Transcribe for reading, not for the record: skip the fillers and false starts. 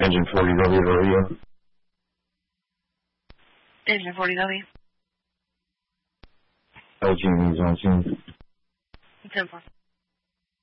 Engine 40W radio. Engine 40W. LG needs on scene. 10-4.